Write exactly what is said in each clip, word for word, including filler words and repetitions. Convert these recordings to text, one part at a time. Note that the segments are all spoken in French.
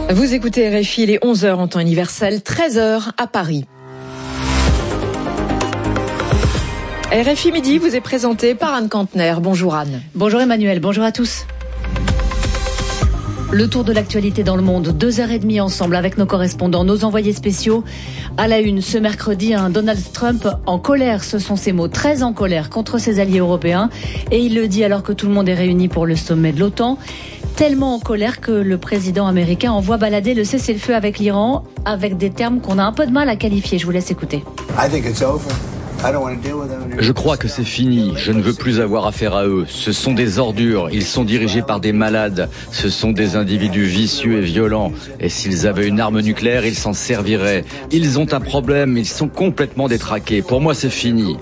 Vous écoutez R F I, il est onze heures en temps universel, treize heures à Paris. R F I Midi vous est présenté par Anne Kantner. Bonjour Anne. Bonjour Emmanuel, bonjour à tous. Le tour de l'actualité dans le monde, deux heures et demie ensemble avec nos correspondants, nos envoyés spéciaux. À la une, ce mercredi, un Donald Trump en colère, ce sont ses mots, très en colère contre ses alliés européens. Et il le dit alors que tout le monde est réuni pour le sommet de l'OTAN. Tellement en colère que le président américain envoie balader le cessez-le-feu avec l'Iran, avec des termes qu'on a un peu de mal à qualifier. Je vous laisse écouter. Je crois que c'est fini. Je ne veux plus avoir affaire à eux. Ce sont des ordures. Ils sont dirigés par des malades. Ce sont des individus vicieux et violents. Et s'ils avaient une arme nucléaire, ils s'en serviraient. Ils ont un problème. Ils sont complètement détraqués. Pour moi, c'est fini.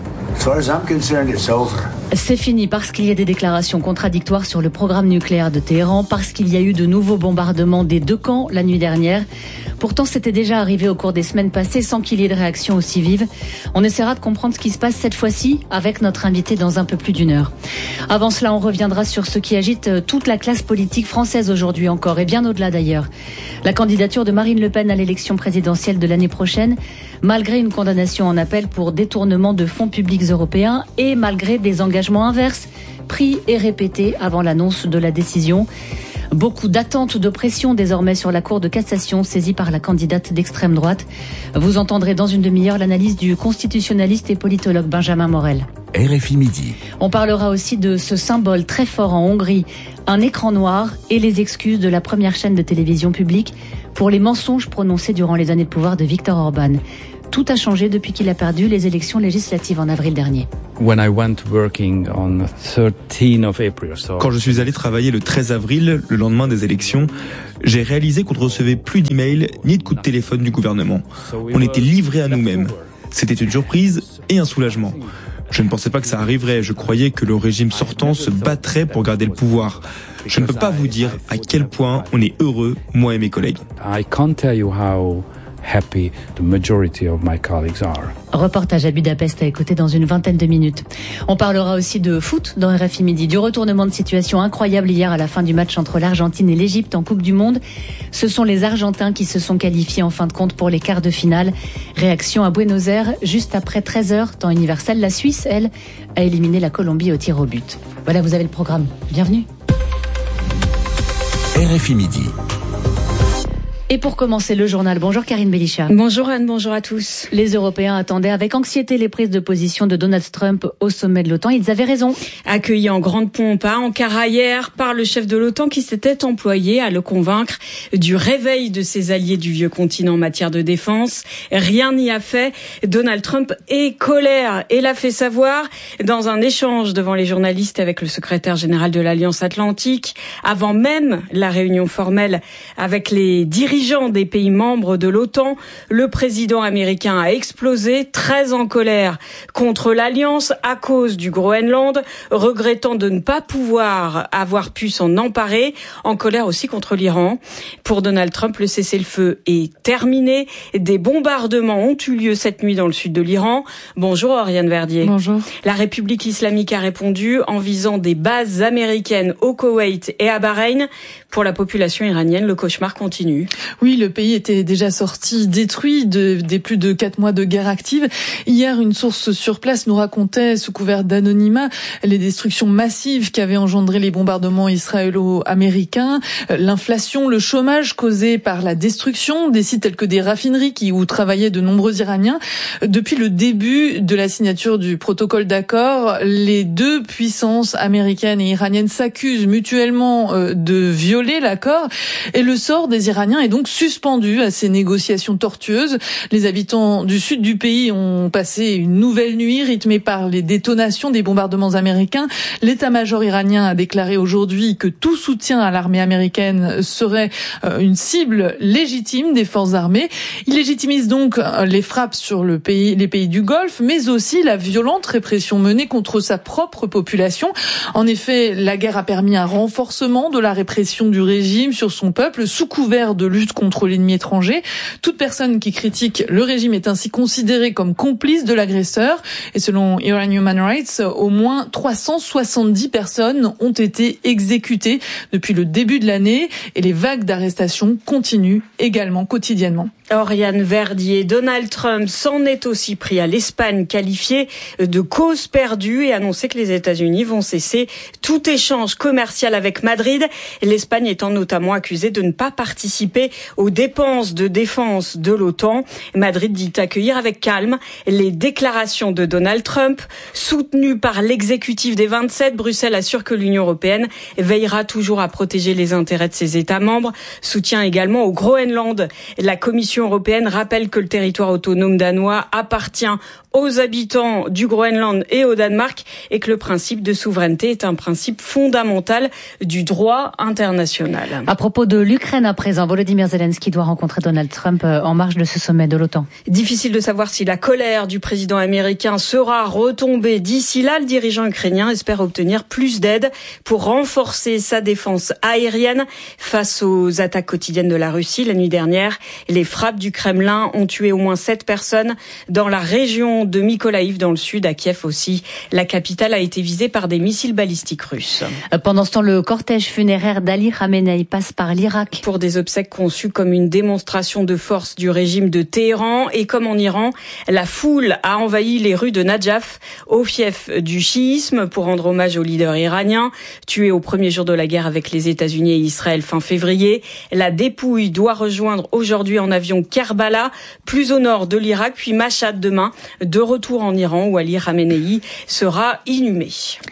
C'est fini parce qu'il y a des déclarations contradictoires sur le programme nucléaire de Téhéran, parce qu'il y a eu de nouveaux bombardements des deux camps la nuit dernière. Pourtant, c'était déjà arrivé au cours des semaines passées sans qu'il y ait de réaction aussi vive. On essaiera de comprendre ce qui se passe cette fois-ci avec notre invité dans un peu plus d'une heure. Avant cela, on reviendra sur ce qui agite toute la classe politique française aujourd'hui encore, et bien au-delà d'ailleurs. La candidature de Marine Le Pen à l'élection présidentielle de l'année prochaine, malgré une condamnation en appel pour détournement de fonds publics européens et malgré des engagements inverses pris et répétés avant l'annonce de la décision. Beaucoup d'attentes, de pression désormais sur la Cour de cassation saisie par la candidate d'extrême droite. Vous entendrez dans une demi-heure l'analyse du constitutionnaliste et politologue Benjamin Morel. R F I Midi. On parlera aussi de ce symbole très fort en Hongrie, un écran noir et les excuses de la première chaîne de télévision publique pour les mensonges prononcés durant les années de pouvoir de Viktor Orban. Tout a changé depuis qu'il a perdu les élections législatives en avril dernier. When I went working on thirteenth of April, so... Quand je suis allé travailler le treize avril, le lendemain des élections, j'ai réalisé qu'on ne recevait plus d'emails ni de coups de téléphone du gouvernement. On était livrés à nous-mêmes. C'était une surprise et un soulagement. Je ne pensais pas que ça arriverait. Je croyais que le régime sortant se battrait pour garder le pouvoir. Je ne peux pas vous dire à quel point on est heureux, moi et mes collègues. I can't tell you how happy the majority of my colleagues are. Reportage à Budapest à écouter dans une vingtaine de minutes. On parlera aussi de foot dans R F I Midi, du retournement de situation incroyable hier à la fin du match entre l'Argentine et l'Égypte en Coupe du Monde. Ce sont les Argentins qui se sont qualifiés en fin de compte pour les quarts de finale. Réaction à Buenos Aires, juste après treize heures, temps universel. La Suisse, elle, a éliminé la Colombie au tir au but. Voilà, vous avez le programme. Bienvenue. R F I Midi. Et pour commencer le journal, bonjour Karine Bélichat. Bonjour Anne, bonjour à tous. Les Européens attendaient avec anxiété les prises de position de Donald Trump au sommet de l'OTAN. Ils avaient raison. Accueilli en grande pompe à Ankara hier par le chef de l'OTAN qui s'était employé à le convaincre du réveil de ses alliés du vieux continent en matière de défense. Rien n'y a fait. Donald Trump est colère et l'a fait savoir dans un échange devant les journalistes avec le secrétaire général de l'Alliance Atlantique, avant même la réunion formelle avec les dirigeants des pays membres de l'OTAN. Le président américain a explosé, très en colère contre l'Alliance à cause du Groenland, regrettant de ne pas pouvoir avoir pu s'en emparer, en colère aussi contre l'Iran. Pour Donald Trump, le cessez-le-feu est terminé. Des bombardements ont eu lieu cette nuit dans le sud de l'Iran. Bonjour Oriane Verdier. Bonjour. La République islamique a répondu en visant des bases américaines au Koweït et à Bahreïn. Pour la population iranienne, le cauchemar continue. Oui, le pays était déjà sorti détruit de, des plus de quatre mois de guerre active. Hier, une source sur place nous racontait, sous couvert d'anonymat, les destructions massives qu'avaient engendré les bombardements israélo-américains, l'inflation, le chômage causé par la destruction des sites tels que des raffineries qui, où travaillaient de nombreux Iraniens. Depuis le début de la signature du protocole d'accord, les deux puissances américaines et iraniennes s'accusent mutuellement de violer l'accord et le sort des Iraniens est donc suspendu à ces négociations tortueuses. Les habitants du sud du pays ont passé une nouvelle nuit rythmée par les détonations des bombardements américains. L'état-major iranien a déclaré aujourd'hui que tout soutien à l'armée américaine serait une cible légitime des forces armées. Il légitimise donc les frappes sur le pays, les pays du Golfe, mais aussi la violente répression menée contre sa propre population. En effet, la guerre a permis un renforcement de la répression du régime sur son peuple sous couvert de lutte lutte contre l'ennemi étranger. Toute personne qui critique le régime est ainsi considérée comme complice de l'agresseur. Et selon Iran Human Rights, au moins trois cent soixante-dix personnes ont été exécutées depuis le début de l'année et les vagues d'arrestations continuent également quotidiennement. Oriane Verdier, Donald Trump s'en est aussi pris à l'Espagne, qualifiée de cause perdue et annoncé que les États-Unis vont cesser tout échange commercial avec Madrid. L'Espagne étant notamment accusée de ne pas participer aux dépenses de défense de l'OTAN. Madrid dit accueillir avec calme les déclarations de Donald Trump. Soutenues par l'exécutif des vingt-sept, Bruxelles assure que l'Union européenne veillera toujours à protéger les intérêts de ses États membres. Soutien également au Groenland. La Commission européenne rappelle que le territoire autonome danois appartient aux habitants du Groenland et au Danemark et que le principe de souveraineté est un principe fondamental du droit international. À propos de l'Ukraine à présent, Volodymyr Zelensky doit rencontrer Donald Trump en marge de ce sommet de l'OTAN. Difficile de savoir si la colère du président américain sera retombée. D'ici là, le dirigeant ukrainien espère obtenir plus d'aide pour renforcer sa défense aérienne face aux attaques quotidiennes de la Russie. La nuit dernière, les frappes du Kremlin ont tué au moins sept personnes dans la région de Mykolaïv dans le sud. À Kiev aussi, la capitale a été visée par des missiles balistiques russes. Pendant ce temps, le cortège funéraire d'Ali Khamenei passe par l'Irak. Pour des obsèques conçues comme une démonstration de force du régime de Téhéran. Et comme en Iran, la foule a envahi les rues de Najaf, au fief du chiisme, pour rendre hommage au leader iranien, tué au premier jour de la guerre avec les États-Unis et Israël fin février. La dépouille doit rejoindre aujourd'hui en avion Kerbala, plus au nord de l'Irak, puis Mashhad demain, de retour en Iran où Ali Khamenei sera inhumé.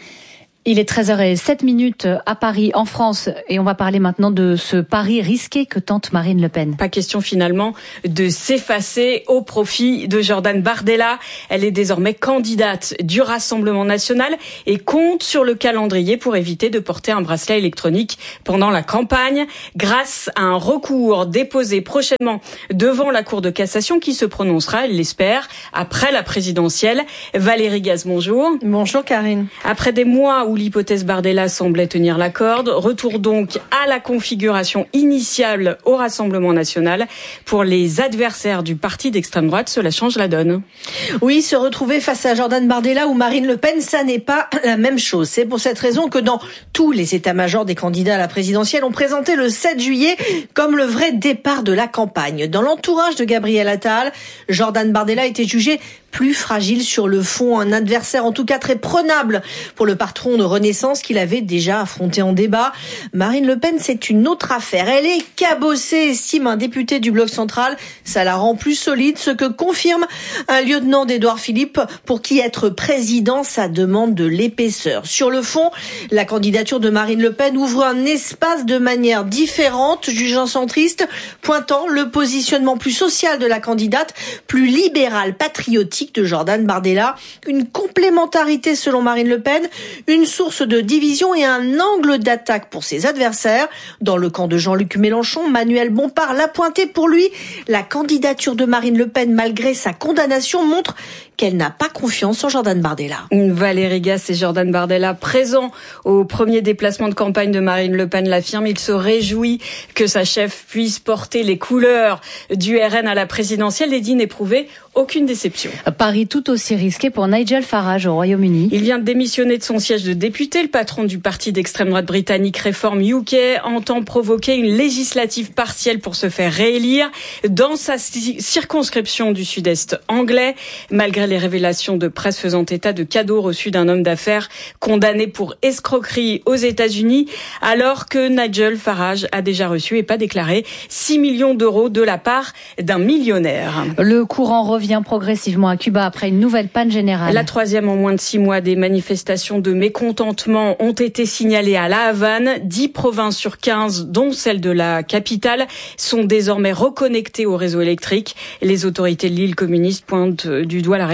Il est treize heures zéro sept à Paris, en France, et on va parler maintenant de ce pari risqué que tente Marine Le Pen. Pas question finalement de s'effacer au profit de Jordan Bardella. Elle est désormais candidate du Rassemblement national et compte sur le calendrier pour éviter de porter un bracelet électronique pendant la campagne, grâce à un recours déposé prochainement devant la Cour de cassation qui se prononcera, elle l'espère, après la présidentielle. Valérie Gaz, bonjour. Bonjour Karine. Après des mois où l'hypothèse Bardella semblait tenir la corde. Retour donc à la configuration initiale au Rassemblement national. Pour les adversaires du parti d'extrême droite, cela change la donne. Oui, se retrouver face à Jordan Bardella ou Marine Le Pen, ça n'est pas la même chose. C'est pour cette raison que dans tous les états-majors des candidats à la présidentielle ont présenté le sept juillet comme le vrai départ de la campagne. Dans l'entourage de Gabriel Attal, Jordan Bardella était jugé plus fragile sur le fond, un adversaire en tout cas très prenable pour le patron de Renaissance qu'il avait déjà affronté en débat. Marine Le Pen, c'est une autre affaire. Elle est cabossée, estime un député du Bloc central. Ça la rend plus solide, ce que confirme un lieutenant d'Édouard Philippe pour qui être président, ça demande de l'épaisseur. Sur le fond, la candidature de Marine Le Pen ouvre un espace de manière différente, jugeant centriste, pointant le positionnement plus social de la candidate, plus libéral, patriotique de Jordan Bardella, une complémentarité selon Marine Le Pen, une source de division et un angle d'attaque pour ses adversaires. Dans le camp de Jean-Luc Mélenchon, Manuel Bompard l'a pointé. Pour lui, la candidature de Marine Le Pen, malgré sa condamnation, montre qu'elle n'a pas confiance en Jordan Bardella. Valérie Gasse et Jordan Bardella présents au premier déplacement de campagne de Marine Le Pen l'affirme. Il se réjouit que sa chef puisse porter les couleurs du R N à la présidentielle et dit n'éprouver aucune déception. Paris tout aussi risqué pour Nigel Farage au Royaume-Uni. Il vient de démissionner de son siège de député. Le patron du parti d'extrême droite britannique Reform U K entend provoquer une législative partielle pour se faire réélire dans sa circonscription du sud-est anglais, malgré les révélations de presse faisant état de cadeaux reçus d'un homme d'affaires condamné pour escroquerie aux États-Unis, alors que Nigel Farage a déjà reçu et pas déclaré six millions d'euros de la part d'un millionnaire. Le courant revient progressivement à Cuba après une nouvelle panne générale. La troisième en moins de six mois. Des manifestations de mécontentement ont été signalées à La Havane. Dix provinces sur quinze, dont celle de la capitale, sont désormais reconnectées au réseau électrique. Les autorités de l'île communiste pointent du doigt la responsabilité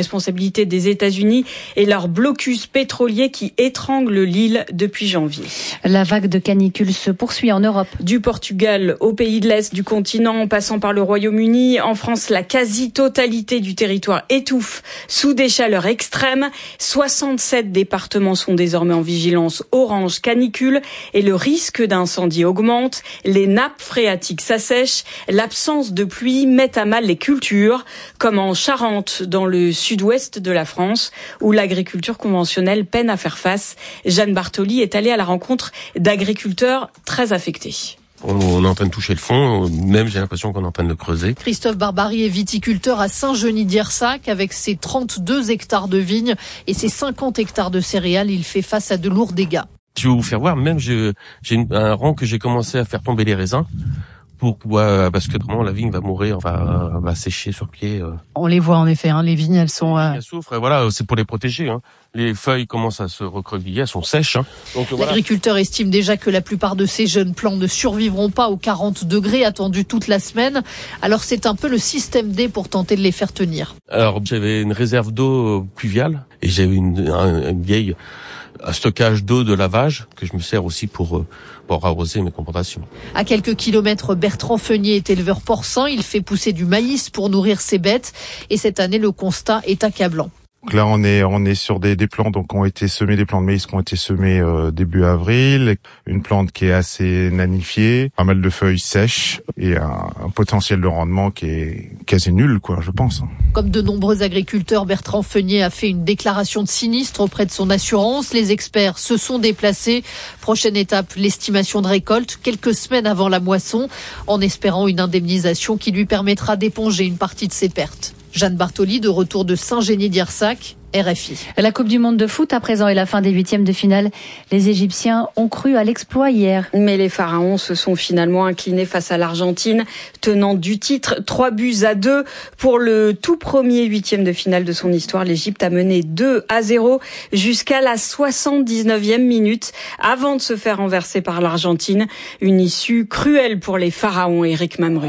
responsabilité des États-Unis et leur blocus pétrolier qui étrangle l'île depuis janvier. La vague de canicule se poursuit en Europe. Du Portugal aux pays de l'Est du continent, en passant par le Royaume-Uni, en France, la quasi-totalité du territoire étouffe sous des chaleurs extrêmes. soixante-sept départements sont désormais en vigilance orange canicule et le risque d'incendie augmente. Les nappes phréatiques s'assèchent. L'absence de pluie met à mal les cultures, comme en Charente, dans le sud-ouest de la France, où l'agriculture conventionnelle peine à faire face. Jeanne Bartoli est allée à la rencontre d'agriculteurs très affectés. On est en train de toucher le fond, même j'ai l'impression qu'on est en train de le creuser. Christophe Barbary est viticulteur à Saint-Genis-d'Irsac. Avec ses trente-deux hectares de vignes et ses cinquante hectares de céréales, il fait face à de lourds dégâts. Je vais vous faire voir, même j'ai, j'ai une, un rang que j'ai commencé à faire tomber les raisins. Pour, ouais, parce que vraiment la vigne va mourir, va, va sécher sur pied. On les voit en effet, hein, les vignes elles sont... Euh... Elles souffrent, et voilà, c'est pour les protéger. Hein. Les feuilles commencent à se recroqueviller, elles sont sèches. Hein. Donc, voilà. L'agriculteur estime déjà que la plupart de ces jeunes plants ne survivront pas aux quarante degrés attendus toute la semaine. Alors c'est un peu le système D pour tenter de les faire tenir. Alors j'avais une réserve d'eau pluviale et j'avais une, une, une vieille un stockage d'eau de lavage que je me sers aussi pour, pour arroser mes plantations. À quelques kilomètres, Bertrand Feunier est éleveur porcin. Il fait pousser du maïs pour nourrir ses bêtes. Et cette année, le constat est accablant. Donc là, on est on est sur des des plants donc ont été semés, des plants de maïs qui ont été semés euh, début avril, une plante qui est assez nanifiée, pas mal de feuilles sèches et un, un potentiel de rendement qui est quasi nul, quoi, je pense. Comme de nombreux agriculteurs, Bertrand Feunier a fait une déclaration de sinistre auprès de son assurance. Les experts se sont déplacés. Prochaine étape, l'estimation de récolte quelques semaines avant la moisson, en espérant une indemnisation qui lui permettra d'éponger une partie de ses pertes. Jeanne Bartoli, de retour de Saint-Genis-d'Irsac, R F I. La Coupe du Monde de foot à présent et la fin des huitièmes de finale. Les Égyptiens ont cru à l'exploit hier. Mais les Pharaons se sont finalement inclinés face à l'Argentine, tenante du titre. Trois buts à deux pour le tout premier huitième de finale de son histoire. L'Égypte a mené deux à zéro jusqu'à la soixante-dix-neuvième minute avant de se faire renverser par l'Argentine. Une issue cruelle pour les Pharaons, Eric Mamrut.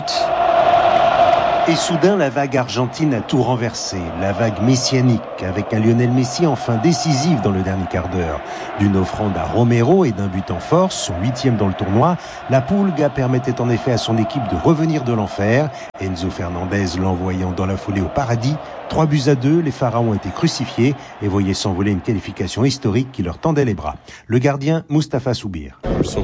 Et soudain, la vague argentine a tout renversé. La vague messianique, avec un Lionel Messi enfin décisif dans le dernier quart d'heure. D'une offrande à Romero et d'un but en force, son huitième dans le tournoi, la Pulga permettait en effet à son équipe de revenir de l'enfer. Enzo Fernandez l'envoyant dans la foulée au paradis. Trois buts à deux, les Pharaons étaient crucifiés et voyaient s'envoler une qualification historique qui leur tendait les bras. Le gardien, Mustapha Soubir.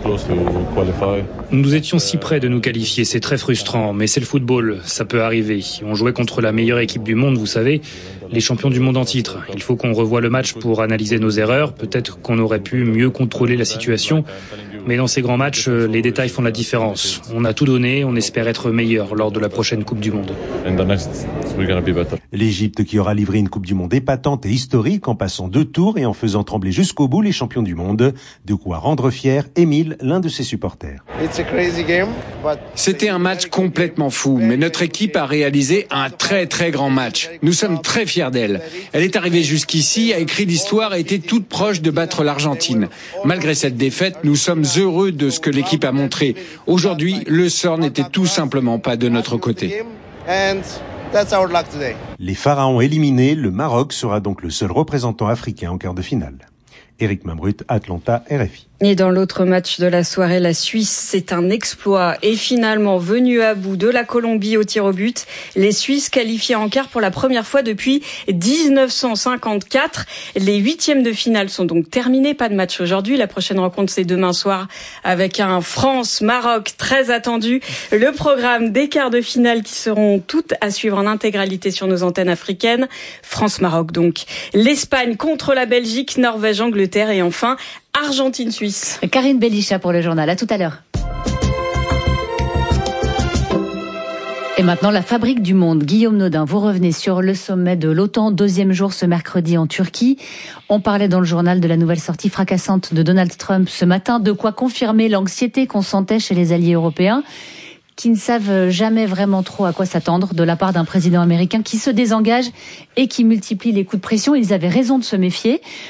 Nous étions si près de nous qualifier, c'est très frustrant, mais c'est le football, ça peut arriver. On jouait contre la meilleure équipe du monde, vous savez, les champions du monde en titre. Il faut qu'on revoie le match pour analyser nos erreurs, peut-être qu'on aurait pu mieux contrôler la situation, mais dans ces grands matchs, les détails font la différence. On a tout donné, on espère être meilleur lors de la prochaine Coupe du Monde. L'Égypte qui aura livré une Coupe du Monde épatante et historique en passant deux tours et en faisant trembler jusqu'au bout les champions du monde. De quoi rendre fier Émile, l'un de ses supporters. C'était un match complètement fou, mais notre équipe a réalisé un très très grand match. Nous sommes très fiers d'elle. Elle est arrivée jusqu'ici, a écrit l'histoire et était toute proche de battre l'Argentine. Malgré cette défaite, nous sommes heureux de ce que l'équipe a montré. Aujourd'hui, le sort n'était tout simplement pas de notre côté. Les Pharaons éliminés, le Maroc sera donc le seul représentant africain en quart de finale. Éric Mamrut, Atlanta, R F I. Et dans l'autre match de la soirée, la Suisse, c'est un exploit. Et finalement, venu à bout de la Colombie au tir au but, les Suisses qualifiés en quart pour la première fois depuis dix-neuf cent cinquante-quatre. Les huitièmes de finale sont donc terminés. Pas de match aujourd'hui. La prochaine rencontre, c'est demain soir avec un France-Maroc très attendu. Le programme des quarts de finale qui seront toutes à suivre en intégralité sur nos antennes africaines. France-Maroc donc. L'Espagne contre la Belgique, Norvège, Angleterre et enfin Argentine-Suisse. Karine Bellicha pour le journal. À tout à l'heure. Et maintenant, la fabrique du monde. Guillaume Nodin, vous revenez sur le sommet de l'OTAN, deuxième jour ce mercredi en Turquie. On parlait dans le journal de la nouvelle sortie fracassante de Donald Trump ce matin, de quoi confirmer l'anxiété qu'on sentait chez les alliés européens, qui ne savent jamais vraiment trop à quoi s'attendre de la part d'un président américain qui se désengage et qui multiplie les coups de pression. Ils avaient raison de se méfier.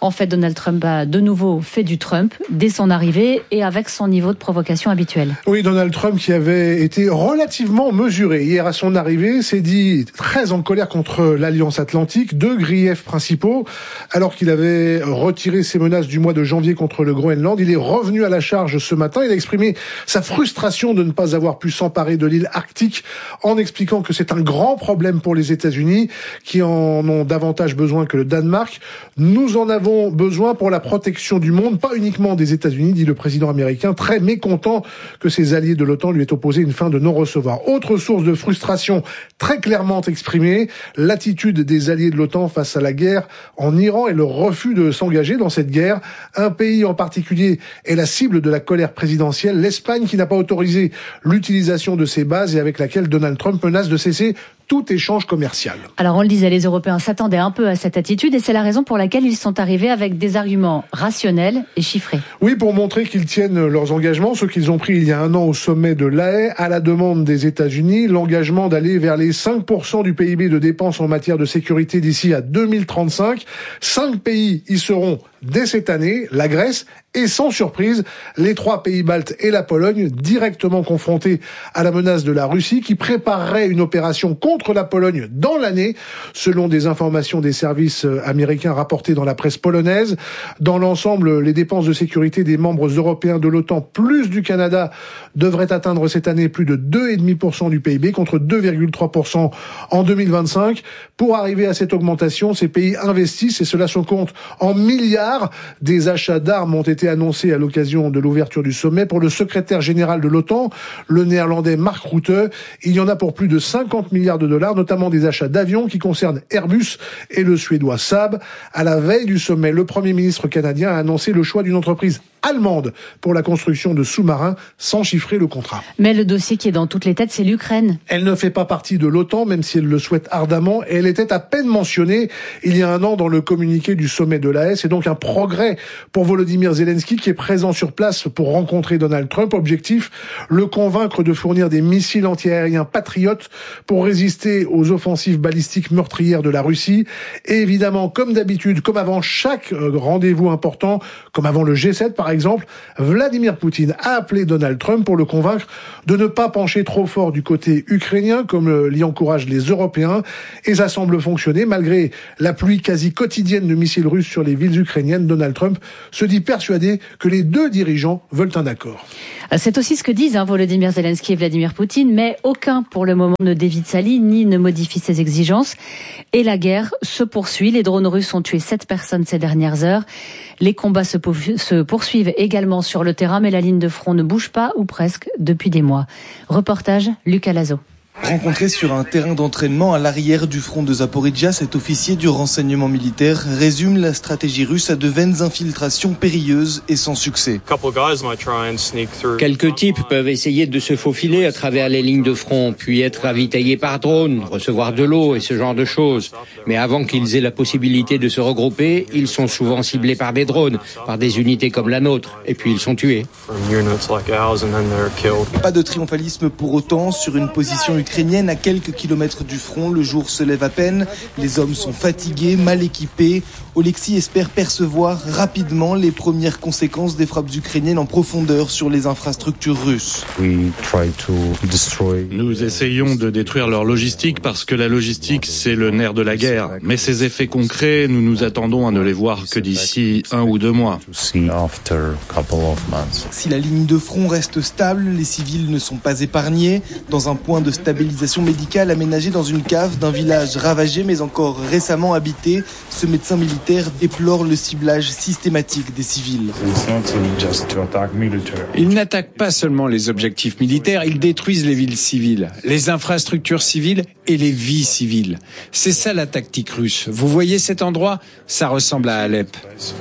En fait, Donald Trump a de nouveau fait du Trump dès son arrivée et avec son niveau de provocation habituel. Oui, Donald Trump qui avait été relativement mesuré hier à son arrivée s'est dit très en colère contre l'Alliance Atlantique, deux griefs principaux. Alors qu'il avait retiré ses menaces du mois de janvier contre le Groenland, il est revenu à la charge ce matin. Il a exprimé sa frustration de ne pas avoir pu s'emparer de l'île arctique en expliquant que c'est un grand problème pour les États-Unis qui en ont davantage besoin que le Danemark. Nous en avons besoin pour la protection du monde, pas uniquement des États-Unis, dit le président américain, très mécontent que ses alliés de l'OTAN lui aient opposé une fin de non-recevoir. Autre source de frustration très clairement exprimée, l'attitude des alliés de l'OTAN face à la guerre en Iran et le refus de s'engager dans cette guerre. Un pays en particulier est la cible de la colère présidentielle, l'Espagne qui n'a pas autorisé l'utilisation de ses bases et avec laquelle Donald Trump menace de cesser tout échange commercial. Alors on le disait, les Européens s'attendaient un peu à cette attitude et c'est la raison pour laquelle ils sont arrivés avec des arguments rationnels et chiffrés. Oui, pour montrer qu'ils tiennent leurs engagements, ceux qu'ils ont pris il y a un an au sommet de l'A E, à la demande des États-Unis, l'engagement d'aller vers les cinq pour cent du P I B de dépenses en matière de sécurité d'ici à deux mille trente-cinq. Cinq pays y seront dès cette année, la Grèce et sans surprise, les trois pays baltes et la Pologne directement confrontés à la menace de la Russie qui préparerait une opération contre la Pologne dans l'année, selon des informations des services américains rapportées dans la presse polonaise. Dans l'ensemble, les dépenses de sécurité des membres européens de l'OTAN plus du Canada devraient atteindre cette année plus de deux virgule cinq pour cent du P I B contre deux virgule trois pour cent en deux mille vingt-cinq. Pour arriver à cette augmentation, ces pays investissent, et cela se compte en milliards. Des achats d'armes ont été annoncés à l'occasion de l'ouverture du sommet. Pour le secrétaire général de l'OTAN, le néerlandais Mark Rutte, il y en a pour plus de cinquante milliards de dollars, notamment des achats d'avions qui concernent Airbus et le suédois Saab. À la veille du sommet, le Premier ministre canadien a annoncé le choix d'une entreprise allemande pour la construction de sous-marins sans chiffrer le contrat. Mais le dossier qui est dans toutes les têtes, c'est l'Ukraine. Elle ne fait pas partie de l'OTAN, même si elle le souhaite ardemment, et elle était à peine mentionnée il y a un an dans le communiqué du sommet de l'A E. C'est donc un progrès pour Volodymyr Zelensky qui est présent sur place pour rencontrer Donald Trump. Objectif, le convaincre de fournir des missiles antiaériens patriotes pour résister aux offensives balistiques meurtrières de la Russie. Et évidemment, comme d'habitude, comme avant chaque rendez-vous important, comme avant le G sept par exemple, exemple, Vladimir Poutine a appelé Donald Trump pour le convaincre de ne pas pencher trop fort du côté ukrainien, comme l'y encouragent les Européens. Et ça semble fonctionner. Malgré la pluie quasi quotidienne de missiles russes sur les villes ukrainiennes, Donald Trump se dit persuadé que les deux dirigeants veulent un accord. C'est aussi ce que disent hein, Volodymyr Zelensky et Vladimir Poutine, mais aucun pour le moment ne dévie sa ligne ni ne modifie ses exigences. Et la guerre se poursuit. Les drones russes ont tué sept personnes ces dernières heures. Les combats se poursuivent également sur le terrain, mais la ligne de front ne bouge pas, ou presque, depuis des mois. Reportage, Lucas Lazo. Rencontré sur un terrain d'entraînement à l'arrière du front de Zaporijjia, cet officier du renseignement militaire résume la stratégie russe à de vaines infiltrations périlleuses et sans succès. Quelques types peuvent essayer de se faufiler à travers les lignes de front, puis être ravitaillés par drone, recevoir de l'eau et ce genre de choses. Mais avant qu'ils aient la possibilité de se regrouper, ils sont souvent ciblés par des drones, par des unités comme la nôtre, et puis ils sont tués. Pas de triomphalisme pour autant sur une position ukrainienne à quelques kilomètres du front. Le jour se lève à peine, les hommes sont fatigués, mal équipés. Oleksiy espère percevoir rapidement les premières conséquences des frappes ukrainiennes en profondeur sur les infrastructures russes. Nous essayons de détruire leur logistique parce que la logistique c'est le nerf de la guerre. Mais ces effets concrets, nous nous attendons à ne les voir que d'ici un ou deux mois. Si la ligne de front reste stable, les civils ne sont pas épargnés. Dans un point de stabilisation médicale aménagé dans une cave d'un village ravagé mais encore récemment habité, ce médecin militaire déplore le ciblage systématique des civils. Ils n'attaquent pas seulement les objectifs militaires, ils détruisent les villes civiles, les infrastructures civiles et les vies civiles. C'est ça la tactique russe. Vous voyez cet endroit ? Ça ressemble à Alep.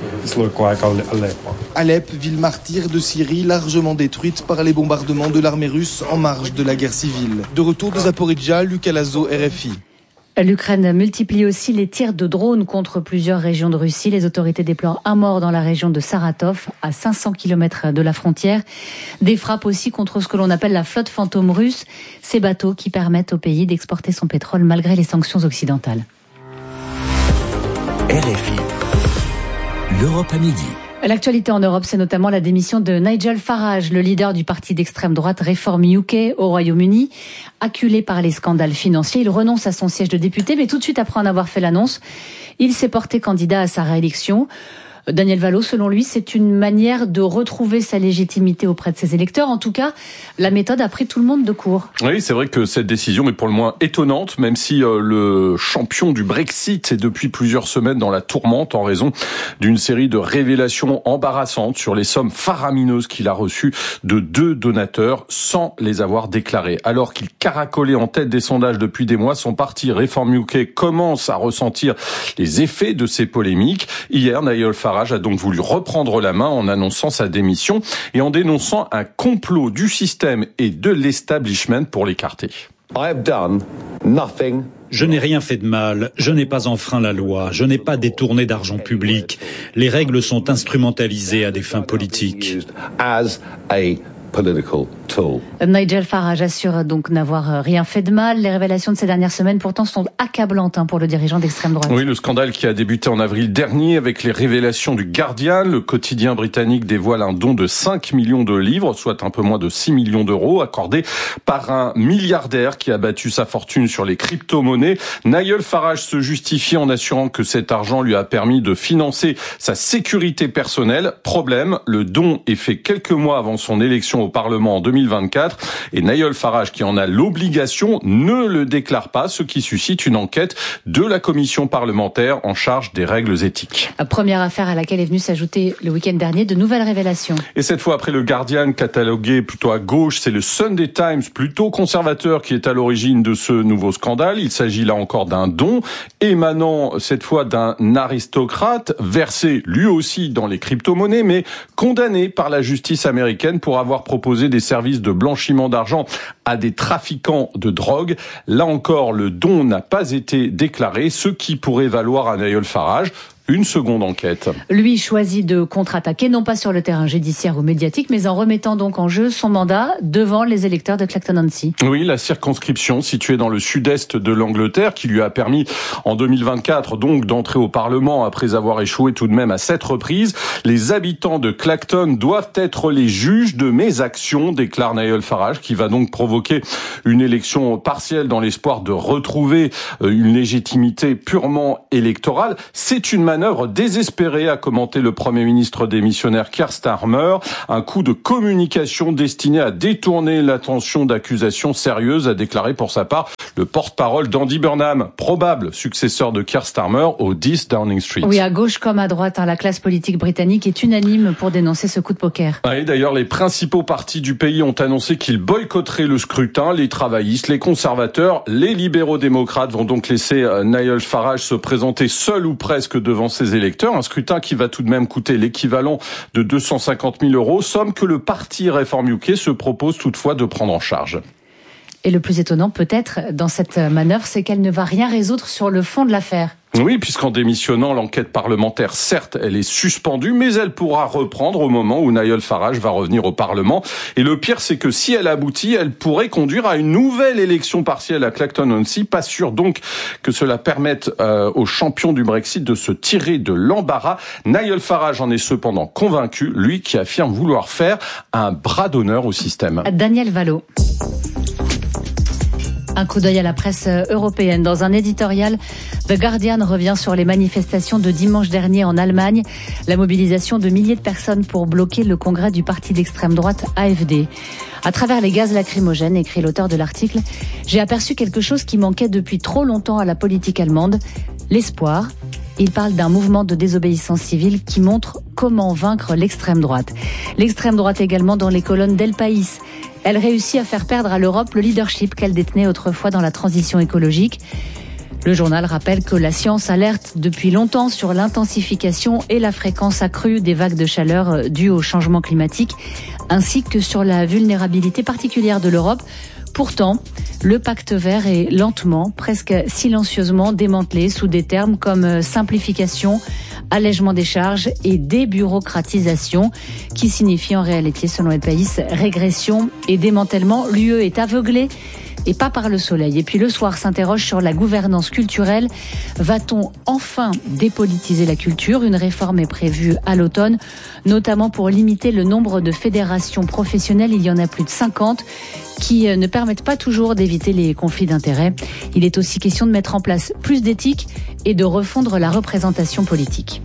Alep, ville martyre de Syrie, largement détruite par les bombardements de l'armée russe en marge de la guerre civile. De retour de Zaporijjia, Lucas Lazo, R F I. L'Ukraine multiplie aussi les tirs de drones contre plusieurs régions de Russie. Les autorités déplorent un mort dans la région de Saratov, à cinq cents kilomètres de la frontière. Des frappes aussi contre ce que l'on appelle la flotte fantôme russe, ces bateaux qui permettent au pays d'exporter son pétrole malgré les sanctions occidentales. R F I. l'Europe à midi. L'actualité en Europe, c'est notamment la démission de Nigel Farage, le leader du parti d'extrême droite Reform U K au Royaume-Uni. Acculé par les scandales financiers, il renonce à son siège de député, mais tout de suite après en avoir fait l'annonce, il s'est porté candidat à sa réélection. Daniel Vallot, selon lui, c'est une manière de retrouver sa légitimité auprès de ses électeurs. En tout cas, la méthode a pris tout le monde de court. Oui, c'est vrai que cette décision est pour le moins étonnante, même si euh, le champion du Brexit est depuis plusieurs semaines dans la tourmente en raison d'une série de révélations embarrassantes sur les sommes faramineuses qu'il a reçues de deux donateurs sans les avoir déclarées. Alors qu'il caracolait en tête des sondages depuis des mois, son parti Reform U K commence à ressentir les effets de ces polémiques. Hier, Nigel Farage a donc voulu reprendre la main en annonçant sa démission et en dénonçant un complot du système et de l'establishment pour l'écarter. Je n'ai rien fait de mal, je n'ai pas enfreint la loi, je n'ai pas détourné d'argent public. Les règles sont instrumentalisées à des fins politiques. Nigel Farage assure donc n'avoir rien fait de mal. Les révélations de ces dernières semaines pourtant sont accablantes hein, pour le dirigeant d'extrême droite. Oui, le scandale qui a débuté en avril dernier avec les révélations du Guardian. Le quotidien britannique dévoile un don de cinq millions de livres, soit un peu moins de six millions d'euros, accordé par un milliardaire qui a battu sa fortune sur les crypto-monnaies. Nigel Farage se justifie en assurant que cet argent lui a permis de financer sa sécurité personnelle. Problème, le don est fait quelques mois avant son élection au Parlement en deux mille vingt-quatre et Nigel Farage, qui en a l'obligation, ne le déclare pas, ce qui suscite une enquête de la commission parlementaire en charge des règles éthiques. La première affaire à laquelle est venue s'ajouter le week-end dernier de nouvelles révélations. Et cette fois, après le Guardian catalogué plutôt à gauche, c'est le Sunday Times plutôt conservateur qui est à l'origine de ce nouveau scandale. Il s'agit là encore d'un don émanant cette fois d'un aristocrate versé lui aussi dans les crypto-monnaies, mais condamné par la justice américaine pour avoir proposer des services de blanchiment d'argent à des trafiquants de drogue. Là encore, le don n'a pas été déclaré, ce qui pourrait valoir à Nigel Farage une seconde enquête. Lui choisit de contre-attaquer, non pas sur le terrain judiciaire ou médiatique, mais en remettant donc en jeu son mandat devant les électeurs de Clacton-on-Sea. Oui, la circonscription située dans le sud-est de l'Angleterre, qui lui a permis en deux mille vingt-quatre donc d'entrer au Parlement après avoir échoué tout de même à sept reprises. Les habitants de Clacton doivent être les juges de mes actions, déclare Nigel Farage, qui va donc provoquer une élection partielle dans l'espoir de retrouver une légitimité purement électorale. C'est une manœuvre désespérée, a commenté le Premier ministre démissionnaire Keir Starmer. Un coup de communication destiné à détourner l'attention d'accusations sérieuses, a déclaré pour sa part le porte-parole d'Andy Burnham, probable successeur de Keir Starmer au dix Downing Street. Oui, à gauche comme à droite, hein, la classe politique britannique est unanime pour dénoncer ce coup de poker. Ah, et d'ailleurs, les principaux partis du pays ont annoncé qu'ils boycotteraient le scrutin. Les travaillistes, les conservateurs, les libéraux démocrates vont donc laisser euh, Nigel Farage se présenter seul ou presque devant ses électeurs, un scrutin qui va tout de même coûter l'équivalent de deux cent cinquante mille euros, somme que le parti Reform U K se propose toutefois de prendre en charge. Et le plus étonnant peut-être dans cette manœuvre, c'est qu'elle ne va rien résoudre sur le fond de l'affaire. Oui, puisqu'en démissionnant, l'enquête parlementaire, certes, elle est suspendue, mais elle pourra reprendre au moment où Nigel Farage va revenir au Parlement. Et le pire, c'est que si elle aboutit, elle pourrait conduire à une nouvelle élection partielle à Clacton-on-Sea. Pas sûr donc que cela permette euh, aux champions du Brexit de se tirer de l'embarras. Nigel Farage en est cependant convaincu, lui qui affirme vouloir faire un bras d'honneur au système. Daniel Vallot. Un coup d'œil à la presse européenne. Dans un éditorial, The Guardian revient sur les manifestations de dimanche dernier en Allemagne, la mobilisation de milliers de personnes pour bloquer le congrès du parti d'extrême droite A F D. À travers les gaz lacrymogènes, écrit l'auteur de l'article, j'ai aperçu quelque chose qui manquait depuis trop longtemps à la politique allemande, l'espoir. Il parle d'un mouvement de désobéissance civile qui montre comment vaincre l'extrême droite. L'extrême droite également dans les colonnes d'El País. Elle réussit à faire perdre à l'Europe le leadership qu'elle détenait autrefois dans la transition écologique. Le journal rappelle que la science alerte depuis longtemps sur l'intensification et la fréquence accrue des vagues de chaleur dues au changement climatique, ainsi que sur la vulnérabilité particulière de l'Europe. Pourtant, le pacte vert est lentement, presque silencieusement démantelé sous des termes comme simplification, allègement des charges et débureaucratisation, qui signifie en réalité, selon El País, régression et démantèlement. L'U E est aveuglée, et pas par le soleil. Et puis le soir s'interroge sur la gouvernance culturelle. Va-t-on enfin dépolitiser la culture ? Une réforme est prévue à l'automne, notamment pour limiter le nombre de fédérations professionnelles. Il y en a plus de cinquante qui ne permettent pas toujours d'éviter les conflits d'intérêts. Il est aussi question de mettre en place plus d'éthique et de refondre la représentation politique.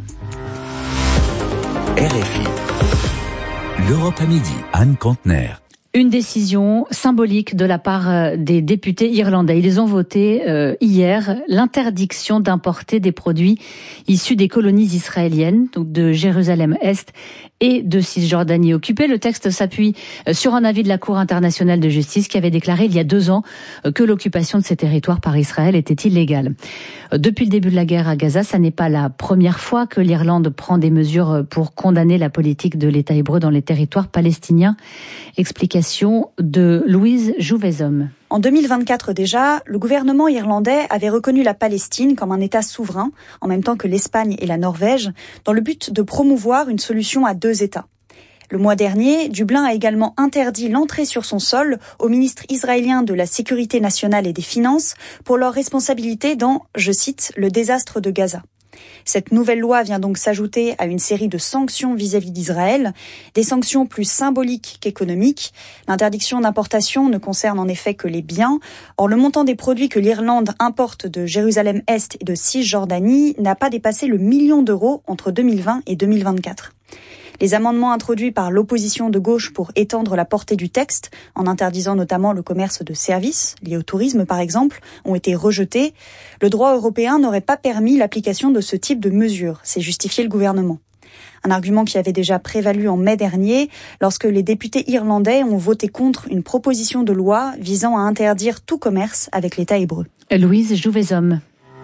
R F I, l'Europe à midi, Anne Kantner. Une décision symbolique de la part des députés irlandais. Ils ont voté euh, hier l'interdiction d'importer des produits issus des colonies israéliennes, donc de Jérusalem-Est et de Cisjordanie occupée. Le texte s'appuie sur un avis de la Cour internationale de justice qui avait déclaré il y a deux ans que l'occupation de ces territoires par Israël était illégale. Depuis le début de la guerre à Gaza, ça n'est pas la première fois que l'Irlande prend des mesures pour condamner la politique de l'État hébreu dans les territoires palestiniens. Explication de Louise Jouvezhomme. En deux mille vingt-quatre déjà, le gouvernement irlandais avait reconnu la Palestine comme un État souverain, en même temps que l'Espagne et la Norvège, dans le but de promouvoir une solution à deux États. Le mois dernier, Dublin a également interdit l'entrée sur son sol aux ministres israéliens de la Sécurité nationale et des Finances pour leur responsabilité dans, je cite, le désastre de Gaza. Cette nouvelle loi vient donc s'ajouter à une série de sanctions vis-à-vis d'Israël, des sanctions plus symboliques qu'économiques. L'interdiction d'importation ne concerne en effet que les biens. Or, le montant des produits que l'Irlande importe de Jérusalem-Est et de Cisjordanie n'a pas dépassé le million d'euros entre deux mille vingt et deux mille vingt-quatre. Les amendements introduits par l'opposition de gauche pour étendre la portée du texte, en interdisant notamment le commerce de services, liés au tourisme par exemple, ont été rejetés. Le droit européen n'aurait pas permis l'application de ce type de mesures, c'est justifié le gouvernement. Un argument qui avait déjà prévalu en mai dernier, lorsque les députés irlandais ont voté contre une proposition de loi visant à interdire tout commerce avec l'État hébreu. Louise Jouvezhomme.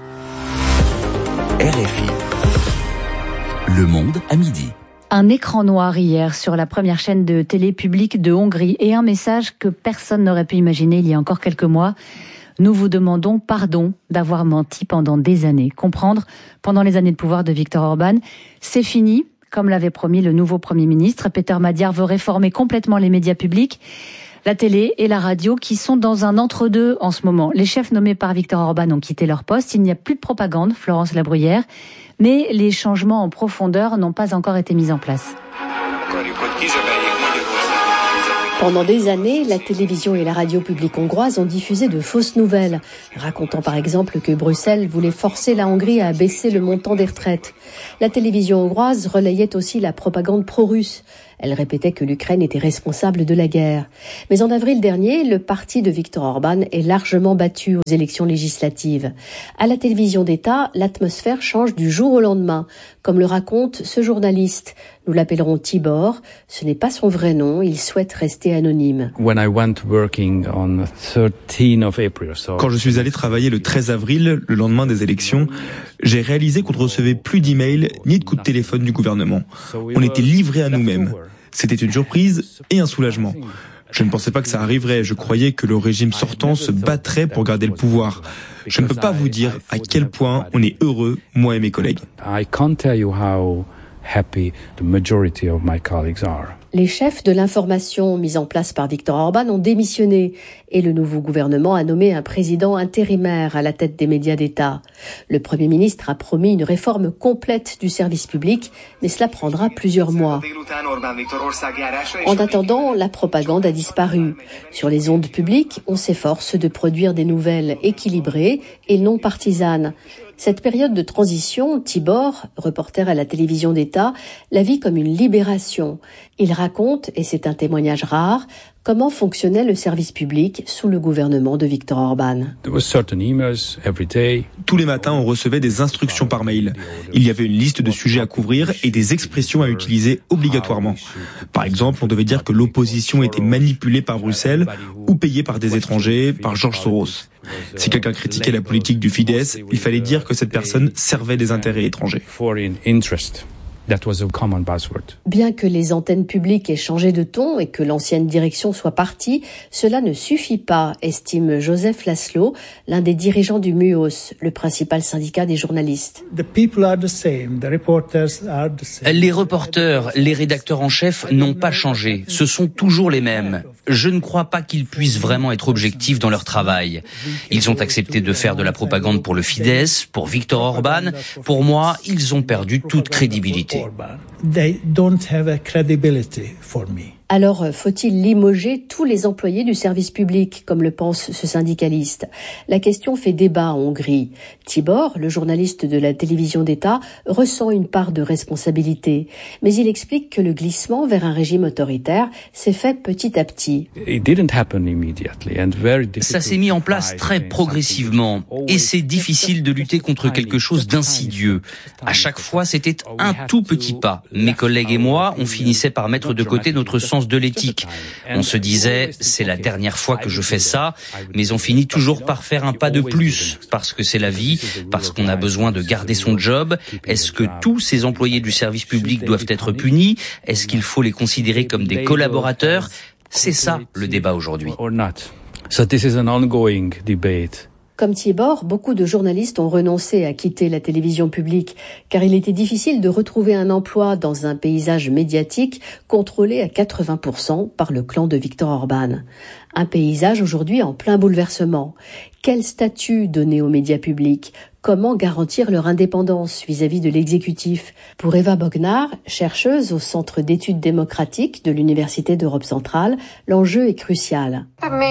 R F I. Le Monde à midi. Un écran noir hier sur la première chaîne de télé publique de Hongrie et un message que personne n'aurait pu imaginer il y a encore quelques mois. Nous vous demandons pardon d'avoir menti pendant des années. Comprendre, pendant les années de pouvoir de Viktor Orban, c'est fini, comme l'avait promis le nouveau Premier ministre. Peter Magyar veut réformer complètement les médias publics, la télé et la radio qui sont dans un entre-deux en ce moment. Les chefs nommés par Viktor Orban ont quitté leur poste. Il n'y a plus de propagande, Florence Labruyère. Mais les changements en profondeur n'ont pas encore été mis en place. Pendant des années, la télévision et la radio publique hongroise ont diffusé de fausses nouvelles, racontant par exemple que Bruxelles voulait forcer la Hongrie à baisser le montant des retraites. La télévision hongroise relayait aussi la propagande pro-russe. Elle répétait que l'Ukraine était responsable de la guerre. Mais en avril dernier, le parti de Viktor Orban est largement battu aux élections législatives. À la télévision d'État, l'atmosphère change du jour au lendemain, comme le raconte ce journaliste. Nous l'appellerons Tibor. Ce n'est pas son vrai nom, il souhaite rester anonyme. Quand je suis allé travailler le treize avril, le lendemain des élections, j'ai réalisé qu'on ne recevait plus d'emails ni de coups de téléphone du gouvernement. On était livrés à nous-mêmes. C'était une surprise et un soulagement. Je ne pensais pas que ça arriverait. Je croyais que le régime sortant se battrait pour garder le pouvoir. Je ne peux pas vous dire à quel point on est heureux, moi et mes collègues. Les chefs de l'information mis en place par Viktor Orban ont démissionné et le nouveau gouvernement a nommé un président intérimaire à la tête des médias d'État. Le Premier ministre a promis une réforme complète du service public, mais cela prendra plusieurs mois. En attendant, la propagande a disparu. Sur les ondes publiques, on s'efforce de produire des nouvelles équilibrées et non partisanes. Cette période de transition, Tibor, reporter à la télévision d'État, la vit comme une libération. Il raconte, et c'est un témoignage rare, comment fonctionnait le service public sous le gouvernement de Viktor Orban. Tous les matins, on recevait des instructions par mail. Il y avait une liste de sujets à couvrir et des expressions à utiliser obligatoirement. Par exemple, on devait dire que l'opposition était manipulée par Bruxelles ou payée par des étrangers, par George Soros. Si quelqu'un critiquait la politique du Fidesz, il fallait dire que cette personne servait des intérêts étrangers. Bien que les antennes publiques aient changé de ton et que l'ancienne direction soit partie, cela ne suffit pas, estime Joseph Laszlo, l'un des dirigeants du M U O S, le principal syndicat des journalistes. Les reporters, les rédacteurs en chef n'ont pas changé, ce sont toujours les mêmes. Je ne crois pas qu'ils puissent vraiment être objectifs dans leur travail. Ils ont accepté de faire de la propagande pour le Fidesz, pour Viktor Orban. Pour moi, ils ont perdu toute crédibilité. Alors, faut-il limoger tous les employés du service public, comme le pense ce syndicaliste? La question fait débat en Hongrie. Tibor, le journaliste de la télévision d'État, ressent une part de responsabilité. Mais il explique que le glissement vers un régime autoritaire s'est fait petit à petit. Ça s'est mis en place très progressivement. Et c'est difficile de lutter contre quelque chose d'insidieux. À chaque fois, c'était un tout petit pas. Mes collègues et moi, on finissait par mettre de côté notre sens de l'éthique. On se disait, c'est la dernière fois que je fais ça, mais on finit toujours par faire un pas de plus, parce que c'est la vie, parce qu'on a besoin de garder son job. Est-ce que tous ces employés du service public doivent être punis? Est-ce qu'il faut les considérer comme des collaborateurs? C'est ça le débat aujourd'hui. Comme Tibor, beaucoup de journalistes ont renoncé à quitter la télévision publique, car il était difficile de retrouver un emploi dans un paysage médiatique contrôlé à quatre-vingts pour cent par le clan de Viktor Orban. Un paysage aujourd'hui en plein bouleversement. Quel statut donner aux médias publics? Comment garantir leur indépendance vis-à-vis de l'exécutif? Pour Eva Bognar, chercheuse au Centre d'études démocratiques de l'Université d'Europe centrale, l'enjeu est crucial.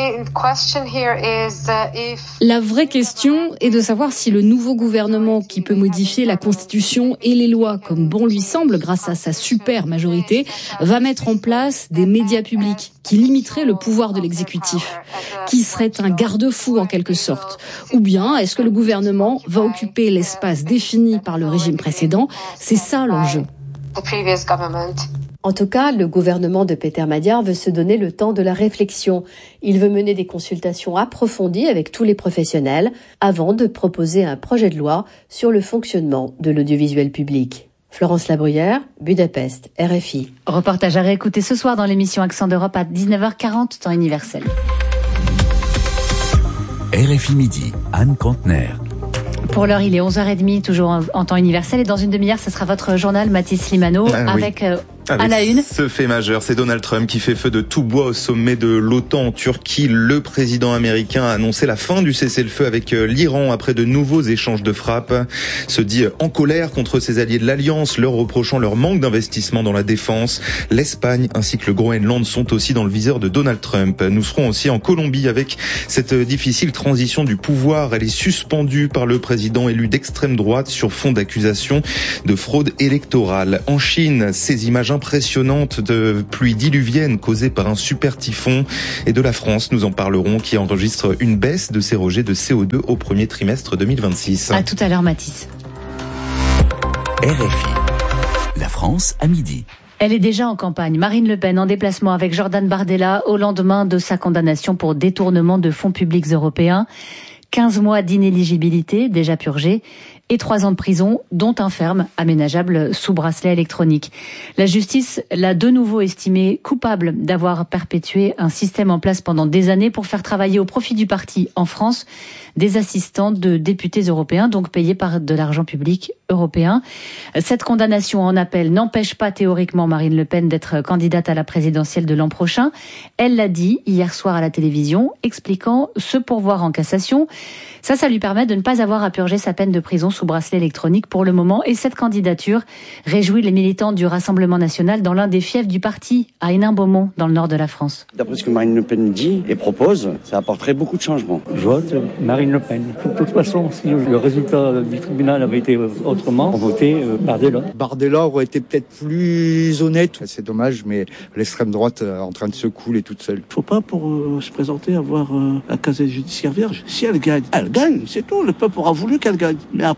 La vraie question est de savoir si le nouveau gouvernement, qui peut modifier la Constitution et les lois comme bon lui semble grâce à sa super majorité, va mettre en place des médias publics qui limiteraient le pouvoir de l'exécutif, qui serait un garde-fou en quelque sorte. Ou bien est-ce que le gouvernement va occuper l'espace défini par le régime précédent? C'est ça l'enjeu. En tout cas, le gouvernement de Peter Magyar veut se donner le temps de la réflexion. Il veut mener des consultations approfondies avec tous les professionnels avant de proposer un projet de loi sur le fonctionnement de l'audiovisuel public. Florence Labruyère, Budapest, R F I. Reportage à réécouter ce soir dans l'émission Accent d'Europe à dix-neuf heures quarante, temps universel. R F I Midi, Anne Contener. Pour l'heure, il est onze heures trente, toujours en, en temps universel. Et dans une demi-heure, ce sera votre journal, Mathis Limano, ah, avec... Oui. Euh, Avec à la une. Ce fait majeur, c'est Donald Trump qui fait feu de tout bois au sommet de l'OTAN en Turquie. Le président américain a annoncé la fin du cessez-le-feu avec l'Iran après de nouveaux échanges de frappes. Se dit en colère contre ses alliés de l'Alliance, leur reprochant leur manque d'investissement dans la défense. L'Espagne ainsi que le Groenland sont aussi dans le viseur de Donald Trump. Nous serons aussi en Colombie avec cette difficile transition du pouvoir. Elle est suspendue par le président élu d'extrême droite sur fond d'accusations de fraude électorale. En Chine, ces images impressionnante de pluie diluvienne causée par un super typhon. Et de la France, nous en parlerons, qui enregistre une baisse de ses rejets de C O deux au premier trimestre deux mille vingt-six. À tout à l'heure, Mathis. R F I, la France à midi. Elle est déjà en campagne. Marine Le Pen en déplacement avec Jordan Bardella au lendemain de sa condamnation pour détournement de fonds publics européens. quinze mois d'inéligibilité déjà purgés et trois ans de prison, dont un ferme aménageable sous bracelet électronique. La justice l'a de nouveau estimé coupable d'avoir perpétué un système en place pendant des années pour faire travailler au profit du parti en France des assistants de députés européens, donc payés par de l'argent public européen. Cette condamnation en appel n'empêche pas théoriquement Marine Le Pen d'être candidate à la présidentielle de l'an prochain. Elle l'a dit hier soir à la télévision, expliquant ce pourvoi en cassation. Ça, ça lui permet de ne pas avoir à purger sa peine de prison sous bracelet électronique pour le moment. Et cette candidature réjouit les militants du Rassemblement national dans l'un des fiefs du parti, à Hénin-Beaumont, dans le nord de la France. D'après ce que Marine Le Pen dit et propose, ça apporterait beaucoup de changements. Je vote Marine Le Pen. De toute façon, si le résultat du tribunal avait été autrement, on votait Bardella. Bardella aurait été peut-être plus honnête. C'est dommage, mais l'extrême droite est en train de se couler toute seule. Faut pas pour euh, se présenter avoir euh, un casier judiciaire vierge. Si elle gagne, elle gagne, c'est tout. Le peuple aura voulu qu'elle gagne. Mais après,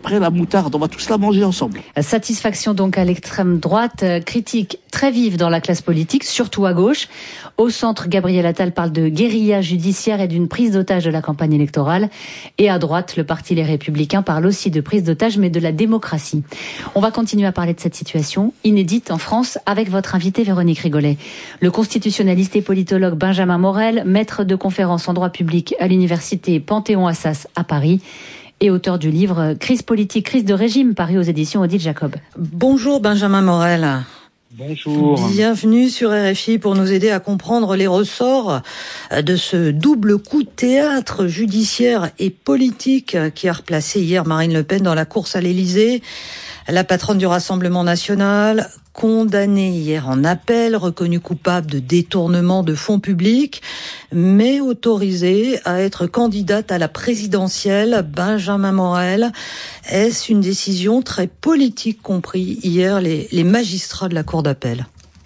après la moutarde, on va tous la manger ensemble. Satisfaction donc à l'extrême droite, critique très vive dans la classe politique, surtout à gauche. Au centre, Gabriel Attal parle de guérilla judiciaire et d'une prise d'otage de la campagne électorale. Et à droite, le parti Les Républicains parle aussi de prise d'otage, mais de la démocratie. On va continuer à parler de cette situation inédite en France avec votre invité Véronique Rigolet. Le constitutionnaliste et politologue Benjamin Morel, maître de conférences en droit public à l'université Panthéon-Assas à Paris et auteur du livre Crise politique, crise de régime, paru aux éditions Odile Jacob. Bonjour Benjamin Morel. Bonjour. Bienvenue sur R F I pour nous aider à comprendre les ressorts de ce double coup de théâtre judiciaire et politique qui a replacé hier Marine Le Pen dans la course à l'Élysée. La patronne du Rassemblement national, condamnée hier en appel, reconnue coupable de détournement de fonds publics, mais autorisée à être candidate à la présidentielle. Benjamin Morel, est-ce une décision très politique qu'ont pris hier les, les magistrats de la Cour d'appel ?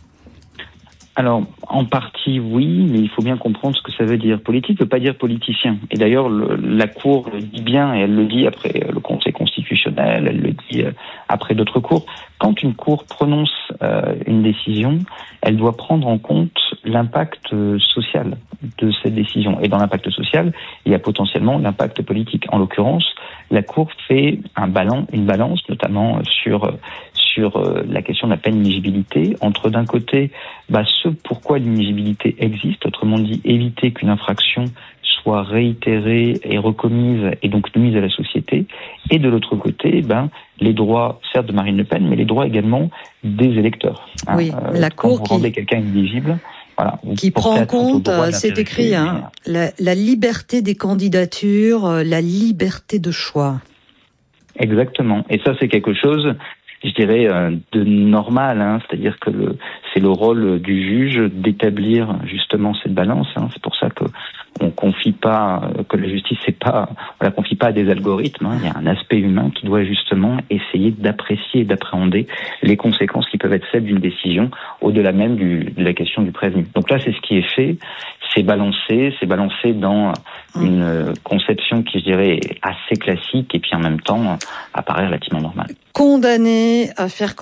Alors, en partie, oui, mais il faut bien comprendre ce que ça veut dire. Politique ne veut pas dire politicien. Et d'ailleurs, le, la Cour le dit bien, et elle le dit après le Conseil constitutionnel, elle le dit après d'autres cours. Quand une Cour prononce euh, une décision, elle doit prendre en compte l'impact social de cette décision. Et dans l'impact social, il y a potentiellement l'impact politique. En l'occurrence, la Cour fait un balance, une balance, notamment sur... sur la question de la peine d'inéligibilité, entre d'un côté bah, ce pourquoi l'inéligibilité existe, autrement dit éviter qu'une infraction soit réitérée et recommise et donc nuise à la société, et de l'autre côté ben, les droits certes de Marine Le Pen, mais les droits également des électeurs. Hein. Oui, euh, la Cour vous qui... rendez quelqu'un inéligible, voilà, qui prend en compte, c'est écrit, hein, la, la liberté des candidatures, la liberté de choix. Exactement, et ça c'est quelque chose... je dirais, euh, de normal, hein, c'est-à-dire que le, c'est le rôle du juge d'établir justement cette balance. Hein, c'est pour ça que on confie pas, que la justice c'est pas, on la confie pas à des algorithmes. Hein, il y a un aspect humain qui doit justement essayer d'apprécier et d'appréhender les conséquences qui peuvent être celles d'une décision, au-delà même du, de la question du prévenu. Donc là, c'est ce qui est fait. C'est balancé, c'est balancé dans une conception qui, je dirais, est assez classique et puis en même temps apparaît relativement normale. Condamné à faire